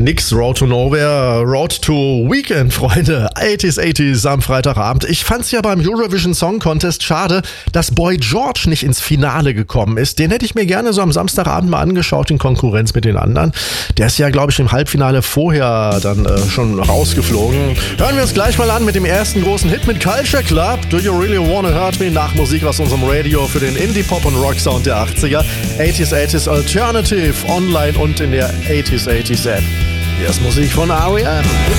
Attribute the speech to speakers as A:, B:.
A: Nix Road to Nowhere, Road to Weekend, Freunde. 80s am Freitagabend. Ich fand's ja beim Eurovision Song Contest schade, dass Boy George nicht ins Finale gekommen ist. Den hätte ich mir gerne so am Samstagabend mal angeschaut in Konkurrenz mit den anderen. Der ist ja, glaube ich, im Halbfinale vorher dann schon rausgeflogen. Hören wir uns gleich mal an mit dem ersten großen Hit mit Culture Club. Do You Really Wanna Hurt Me? Nach Musik aus unserem Radio für den Indie-Pop- und Rock-Sound der 80er. 80s Alternative, online und in der 80s App. Hier ist Musik von R.E.M.